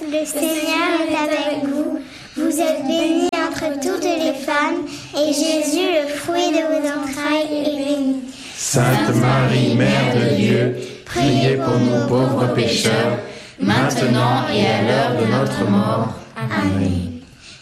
Le Seigneur est avec vous. Vous êtes bénie entre toutes les femmes, et Jésus, le fruit de vos entrailles, est béni. Sainte Marie, Mère de Dieu, priez pour nous pauvres pécheurs, maintenant et à l'heure de notre mort. Amen.